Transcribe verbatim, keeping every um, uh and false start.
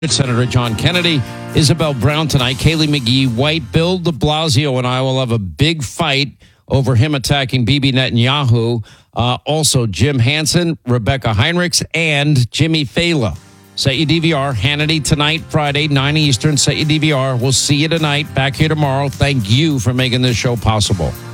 Senator John Kennedy, Isabel Brown tonight, Kaylee McGee, White, Bill de Blasio, and I will have a big fight over him attacking Bibi Netanyahu. Uh, also, Jim Hansen, Rebecca Heinrichs, and Jimmy Fallon. Set your D V R. Hannity tonight, Friday, nine Eastern. Set your D V R. We'll see you tonight. Back here tomorrow. Thank you for making this show possible.